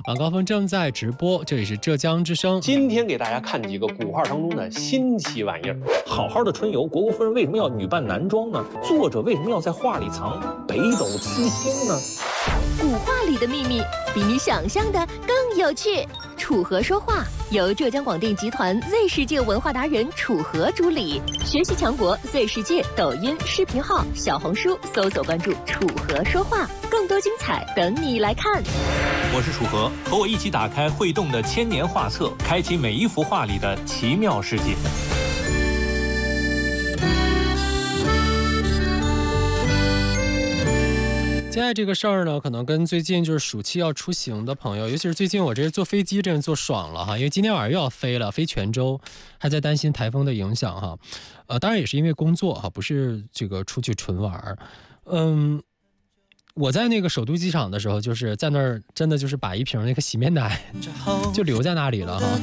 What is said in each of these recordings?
晚高峰正在直播，这里是浙江之声。 今天给大家看几个古画当中的新奇玩意儿。 好好的春游，虢国夫人为什么要女扮男装呢？作者为什么要在画里藏北斗七星呢？ 古画里的秘密比你想象的更有趣。楚河说话由浙江广电集团 Z 世界文化达人楚河主理，学习强国 Z 世界抖音视频号、小红书搜索关注楚河说话，更多精彩等你来看。 我是楚河，和我一起打开会动的千年画册，开启每一幅画里的奇妙世界。 现在这个事儿呢，可能跟最近就是暑期要出行的朋友，尤其是最近我这坐飞机真是坐爽了哈，因为今天晚上又要飞了，飞泉州，还在担心台风的影响哈。当然也是因为工作哈，不是这个出去纯玩。我在那个首都机场的时候，就是在那儿真的就是把一瓶那个洗面奶就留在那里了哈。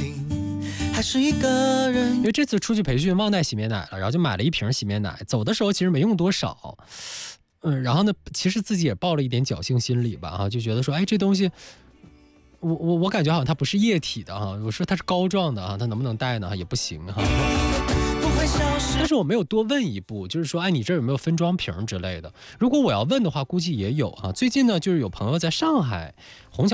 因为这次出去培训忘带洗面奶了，然后就买了一瓶洗面奶，走的时候其实没用多少。然后呢，其实自己也抱了一点侥幸心理吧，哈，就觉得说，哎，这东西，我感觉好像它不是液体的哈，我说它是膏状的哈，它能不能带呢？也不行哈。但是我没有多问一步，就是说，哎，你这有没有分装瓶之类的？如果我要问的话，估计也有哈。最近呢，就是有朋友在上海虹桥